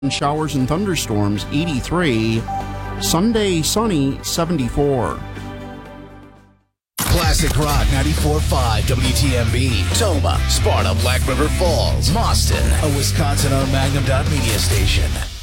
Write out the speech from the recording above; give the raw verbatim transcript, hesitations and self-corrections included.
Showers and thunderstorms, eighty-three. Sunday, sunny, seventy-four. Classic Rock ninety-four point five W T M B. Toma, Sparta, Black River Falls, Mauston, a Wisconsin-owned Magnum Dot Media station.